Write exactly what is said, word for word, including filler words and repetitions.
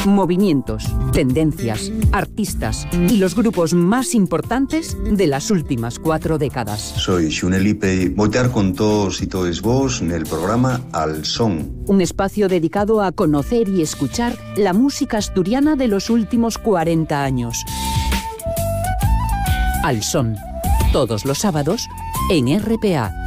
movimientos, tendencias, artistas y los grupos más importantes de las últimas cuatro décadas. Soy Xunelipe y voy a estar con todos y todos vos en el programa Al Son. Un espacio dedicado a conocer y escuchar la música asturiana de los últimos cuarenta años. Al Son, todos los sábados en R P A.